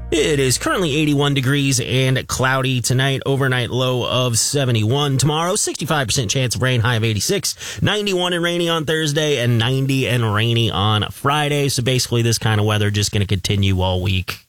It is currently 81 degrees and cloudy tonight. Overnight low of 71. Tomorrow, 65% chance of rain, high of 86. 91 and rainy on Thursday, and 90 and rainy on Friday. So basically this kind of weather just going to continue all week.